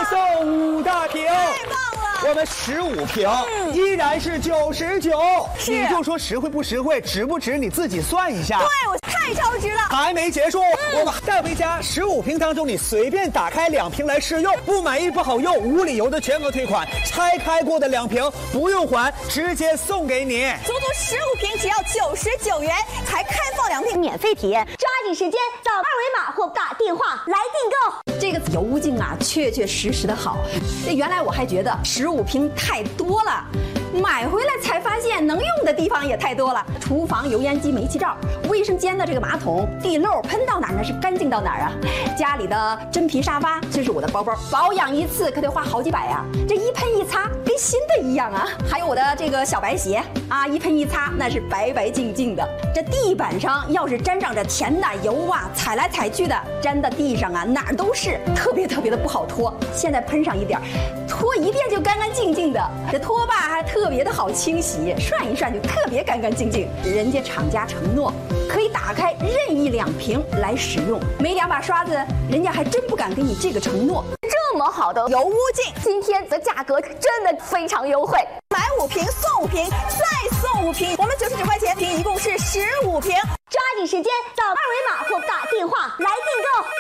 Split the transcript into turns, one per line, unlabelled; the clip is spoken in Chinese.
送5大瓶。
太棒了！
我们15瓶依然是99，你就说实惠不实惠，值不值你自己算一下。
对，我太超值了。
还没结束，我们带回家15瓶当中，你随便打开2瓶来试用，不满意不好用，无理由的全额退款。拆开过的2瓶不用还，直接送给你。
足足15瓶只要99元，才开放2瓶
免费体验，抓紧时间扫2维码或打电话来订购。
这个油污净啊，确确实实的好。这原来我还觉得15瓶太多了，买回来才发现能用的地方也太多了。厨房油烟机、煤气灶，卫生间的这个马桶地漏喷到哪儿那是干净到哪儿啊。家里的真皮沙发，这是我的包包，保养一次可得花好几百呀。这一喷一擦跟新的一样啊。还有我的这个小白鞋啊，一喷一擦那是白白净净的。这地板上要是沾上这甜的油啊，踩来踩去的，粘到地上啊哪儿都是，特别的不好拖。现在喷上一点，拖一遍就干干净净的。这拖把还特别的好清洗，涮一涮就特别干干净净。人家厂家承诺可以打开任意2瓶来使用，没2把刷子，人家还真不敢给你这个承诺。
这么好的油污净，今天的价格真的非常优惠，
买5瓶送5瓶，再送5瓶，我们99块钱瓶，一共是15瓶。
抓紧时间扫2维码或打电话来订购。